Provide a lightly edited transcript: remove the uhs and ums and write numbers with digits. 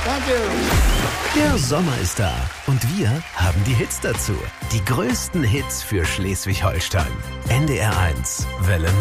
Danke. Der Sommer ist da und wir haben die Hits dazu. Die größten Hits für Schleswig-Holstein. NDR 1, Welle